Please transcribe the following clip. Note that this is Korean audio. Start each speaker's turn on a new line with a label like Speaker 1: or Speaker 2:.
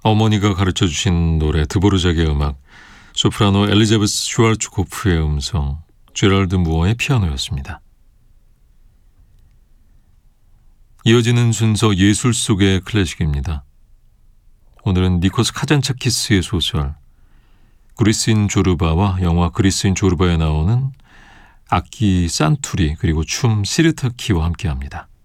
Speaker 1: 어머니가 가르쳐주신 노래 드보르작의 음악, 소프라노 엘리자베스 슈왈츠코프의 음성, 제럴드 무어의 피아노였습니다. 이어지는 순서 예술 속의 클래식입니다. 오늘은 니코스 카잔차키스의 소설 그리스인 조르바와 영화 그리스인 조르바에 나오는 악기 산투리 그리고 춤 시르타키와 함께합니다.